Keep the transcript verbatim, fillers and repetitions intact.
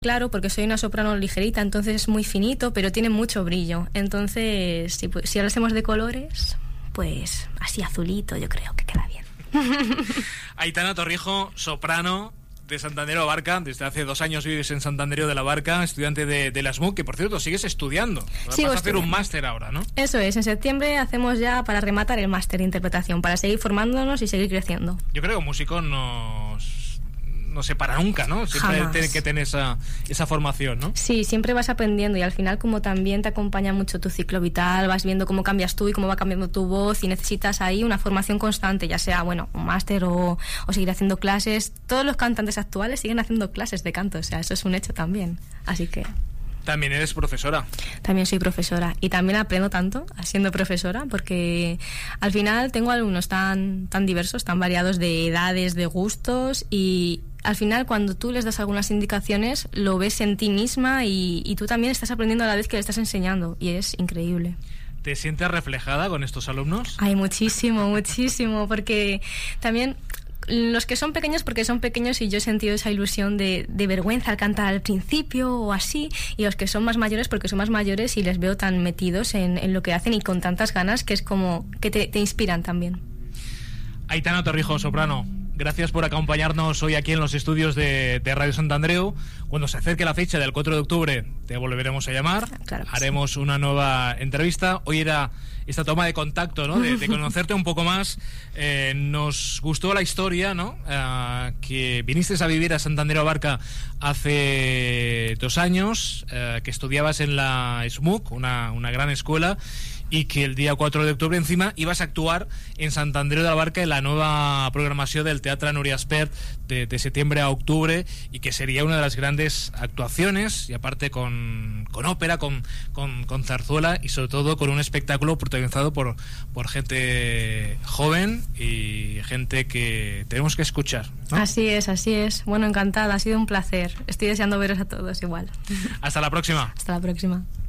Claro, porque soy una soprano ligerita, entonces es muy finito, pero tiene mucho brillo. Entonces, si, si hablásemos de colores, pues así azulito yo creo que queda bien. Aitana Torrijo, soprano de Sant Andreu Abarca. Desde hace dos años vives en Sant Andreu de la Barca, estudiante de, de la S M U, que por cierto sigues estudiando. Vas Sigo a hacer estudiando. un máster ahora, ¿no? Eso es, en septiembre hacemos ya para rematar el máster de interpretación, para seguir formándonos y seguir creciendo. Yo creo que un músico nos... no se para nunca, ¿no? Siempre Jamás. tiene que tener esa, esa formación, ¿no? Sí, siempre vas aprendiendo y al final como también te acompaña mucho tu ciclo vital, vas viendo cómo cambias tú y cómo va cambiando tu voz y necesitas ahí una formación constante, ya sea, bueno, un máster o, o seguir haciendo clases. Todos los cantantes actuales siguen haciendo clases de canto, o sea, eso es un hecho también. Así que... También eres profesora. También soy profesora y también aprendo tanto siendo profesora porque al final tengo alumnos tan, tan diversos, tan variados de edades, de gustos y al final cuando tú les das algunas indicaciones lo ves en ti misma y, y tú también estás aprendiendo a la vez que le estás enseñando y es increíble. ¿Te sientes reflejada con estos alumnos? Hay muchísimo, muchísimo, porque también... Los que son pequeños porque son pequeños y yo he sentido esa ilusión de, de vergüenza al cantar al principio o así, y los que son más mayores porque son más mayores y les veo tan metidos en, en lo que hacen y con tantas ganas que es como que te, te inspiran también. Aitana Torrijo, soprano, gracias por acompañarnos hoy aquí en los estudios de, de Radio Sant Andreu. Cuando se acerque la fecha del cuatro de octubre te volveremos a llamar, claro que haremos sí. una nueva entrevista. Hoy era esta toma de contacto, ¿no? De, de conocerte un poco más. Eh, nos gustó la historia, ¿no? Uh, que viniste a vivir a Sant Andreu Abarca hace dos años, uh, que estudiabas en la S M U C, una, una gran escuela, y que el día cuatro de octubre encima ibas a actuar en Sant Andreu de la Barca en la nueva programació del Teatre Núria Espert de, de septiembre a octubre, y que sería una de las grandes actuaciones, y aparte con, con ópera, con, con, con zarzuela, y sobre todo con un espectáculo protagonizado por, por gente joven y gente que tenemos que escuchar, ¿no? Así es, así es. Bueno, encantada, ha sido un placer. Estoy deseando veros a todos igual. Hasta la próxima. Hasta la próxima.